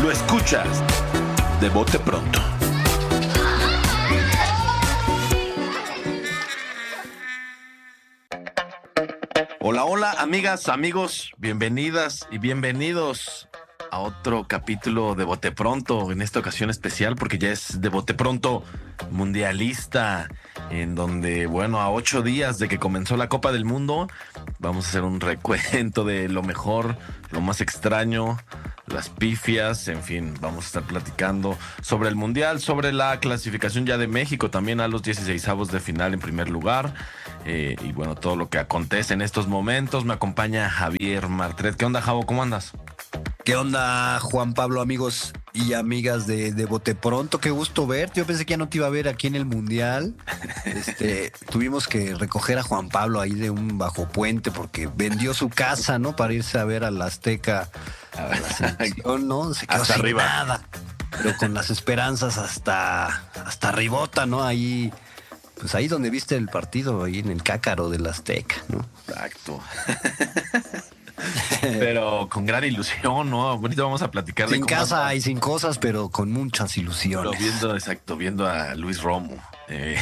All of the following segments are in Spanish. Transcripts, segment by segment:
Lo escuchas de bote pronto. Hola, hola, amigas, amigos, bienvenidas y bienvenidos a otro capítulo de Bote Pronto, en esta ocasión especial porque ya es de Bote Pronto mundialista, en donde, bueno, a 8 días de que comenzó la Copa del Mundo, vamos a hacer un recuento de lo mejor, lo más extraño, las pifias, en fin, vamos a estar platicando sobre el Mundial, sobre la clasificación ya de México, también a los 16avos de final en primer lugar, y bueno, todo lo que acontece en estos momentos. Me acompaña Javier Martret. ¿Qué onda, Javo? ¿Cómo andas? ¿Qué onda, Juan Pablo, amigos y amigas de Bote Pronto? Qué gusto verte. Yo pensé que ya no te iba a ver aquí en el Mundial. Tuvimos que recoger a Juan Pablo ahí de un bajo puente porque vendió su casa, ¿no? Para irse a ver al Azteca, a la selección, ¿no? Se quedó hasta sin arriba. nada, pero con las esperanzas hasta arribota, ¿no? Ahí, pues ahí donde viste el partido, ahí en el Cácaro del Azteca, ¿no? Exacto. Pero con gran ilusión, ¿no? Ahorita vamos a platicar Sin de cómo casa anda. y sin cosas, pero con muchas ilusiones. Viendo a Luis Romo. De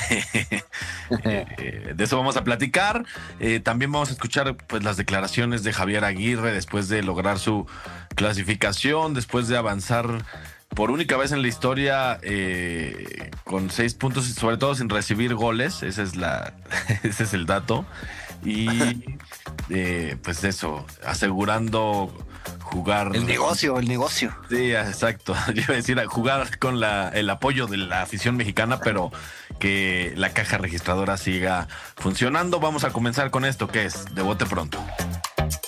eso vamos a platicar. También vamos a escuchar pues las declaraciones de Javier Aguirre después de lograr su clasificación, después de avanzar por única vez en la historia con 6 puntos y sobre todo sin recibir goles. Ese es el dato. Y pues eso, asegurando jugar. El negocio. Sí, exacto. Yo iba a decir jugar con el apoyo de la afición mexicana, pero que la caja registradora siga funcionando. Vamos a comenzar con esto que es de Bote Pronto.